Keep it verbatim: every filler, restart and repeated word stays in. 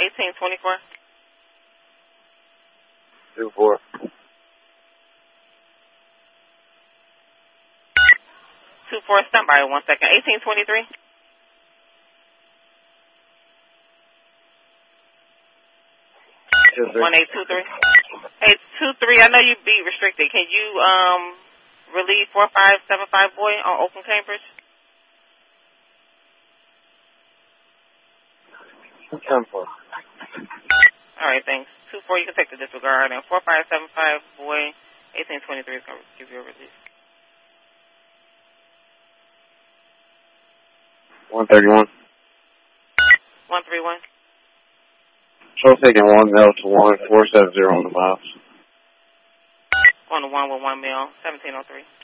eighteen twenty-four. Two four. Two four. Stand by one second. Eighteen twenty-three. One eight two three. Hey, two three. I know you be restricted. Can you um relieve four five seven five boy on Oakland Cambridge? Ten four. All right, thanks. Two four. You can take the disregard, and four five seven five boy eighteen twenty three is gonna give you a release. One thirty one. One three one. So taking one mil to one four seven zero on the miles. On the one with one mil. Seventeen oh three.